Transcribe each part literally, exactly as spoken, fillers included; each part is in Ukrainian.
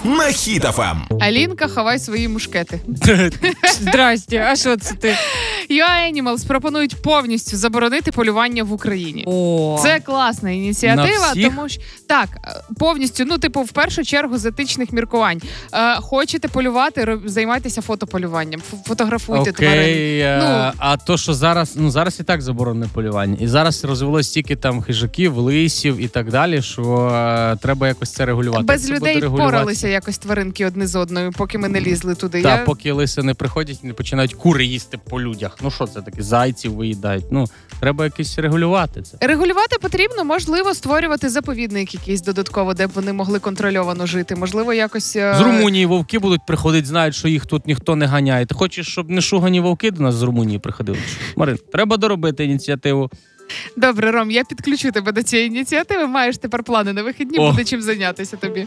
на Хіт еф ем. Алінка, хавай свої мушкети. Здрасте, а що це ти? ю ей Animals пропонують повністю заборонити полювання в Україні. О. Це класна ініціатива, На всіх? тому що так, повністю, ну, типу, в першу чергу з етичних міркувань. Е, хочете полювати, роб- займайтеся фотополюванням, ф- фотографуйте тварин. Окей, е, Ну. а то, що зараз, ну зараз і так заборонене полювання. І зараз розвелось стільки там хижаків, лисів і так далі, що е, треба якось це регулювати. Без Це людей буде регулюватися. поралися якось тваринки одне з одною, поки ми не лізли туди. Та, Я... поки лиси не приходять і не починають кури їсти по людях. Ну що це таке? Зайців виїдають. Ну, треба якось регулювати це. Регулювати потрібно, можливо, створювати заповідник якийсь додатково, де б вони могли контрольовано жити. Можливо, якось... е, З Румунії вовки будуть приходити, знають, що їх тут ніхто не ганяє. Ти хочеш, щоб не шугані вовки до нас з Румунії приходили? Марин, треба доробити ініціативу. Добре, Ром, я підключу тебе до цієї ініціативи. Маєш тепер плани на вихідні, О. буде чим зайнятися тобі.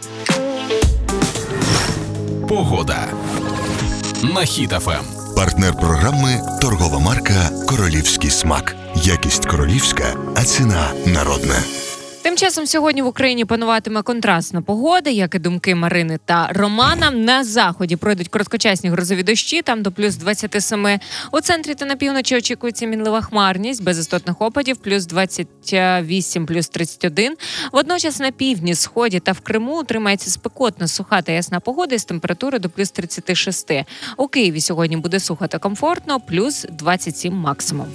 Погода на Хіт еф ем. Партнер програми – торгова марка «Королівський смак». Якість королівська, а ціна народна. Тим часом сьогодні в Україні пануватиме контрастна погода, як і думки Марини та Романа. На заході пройдуть короткочасні грозові дощі, там до плюс двадцять сім. У центрі та на півночі очікується мінлива хмарність, без істотних опадів, плюс двадцять вісім, плюс тридцять один. Водночас на півдні, сході та в Криму тримається спекотна, суха та ясна погода із температури до плюс тридцять шість. У Києві сьогодні буде сухо та комфортно, плюс двадцять сім максимум.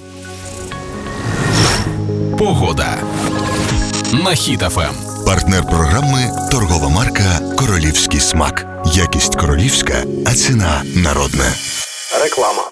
Погода на Хіт еф ем. Партнер програми – торгова марка «Королівський смак». Якість королівська, а ціна народна. Реклама.